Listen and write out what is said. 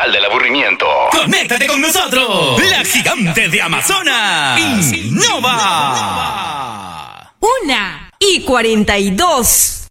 total del aburrimiento. ¡Conéctate con nosotros! ¡La gigante de Amazonas! ¡Innova! 1:42.